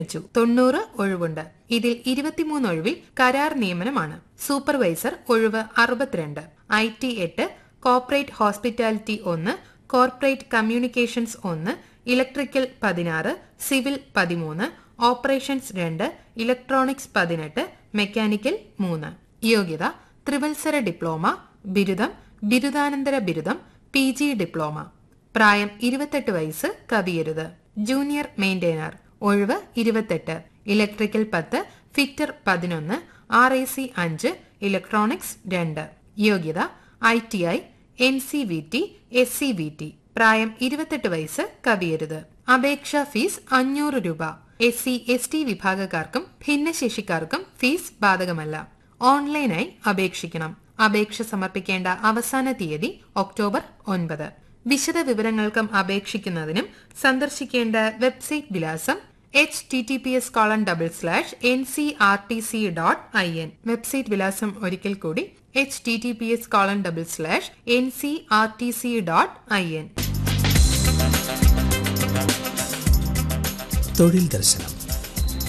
90 ഒഴിവുണ്ട്. ഇതിൽ 23 ഒഴിവിൽ കരാർ നിയമനമാണ്. സൂപ്പർവൈസർ ഒഴിവ് 62. IT 8, corporate hospitality 1, corporate communications 1, electrical 16, civil 13, operations 2, electronics 18, mechanical 3. യോഗ്യത ത്രിവത്സര ഡിപ്ലോമ, ബിരുദം, ബിരുദാനന്തര ബിരുദം, PG ഡിപ്ലോമ. പ്രായം 28 വയസ്സ് കവിയരുത്. ജൂനിയർ മെയിന്റെയിനർ ഒഴിവ് 28. Electrical 10, fitter 11, RAC 5, electronics 2. യോഗ്യത ITI, NCVT, SCVT. പ്രായം 28 വയസ്സ് കവിയരുത്. അപേക്ഷാ ഫീസ് 500 രൂപ. SC/ST വിഭാഗക്കാർക്കും ഭിന്നശേഷിക്കാർക്കും ഫീസ് ബാധകമല്ല. ഓൺലൈനായി അപേക്ഷിക്കണം. അപേക്ഷ സമർപ്പിക്കേണ്ട അവസാന തീയതി ഒക്ടോബർ 9. വിശദ വിവരങ്ങൾക്കും അപേക്ഷിക്കുന്നതിനും സന്ദർശിക്കേണ്ട വെബ്സൈറ്റ് വിലാസം https://ncrtc.in. വെബ്സൈറ്റ് വിലാസം ഒരിക്കൽ കൂടി https://ncrtc.in. തൊഴിൽ ദർശനം.